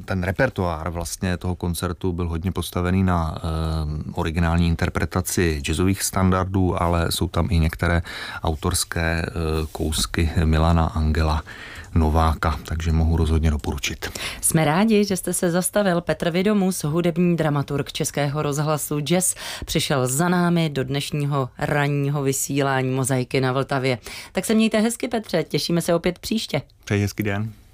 ten repertoár vlastně toho koncertu byl hodně postavený na originální interpretaci jazzových standardů, ale jsou tam i některé autorské kousky Milana Angela Nováka, takže mohu rozhodně doporučit. Jsme rádi, že jste se zastavil. Petr Vidomus, hudební dramaturg Českého rozhlasu Jazz, přišel za námi do dnešního ranního vysílání Mozaiky na Vltavě. Tak se mějte hezky, Petře, těšíme se opět příště. Přeji hezký den.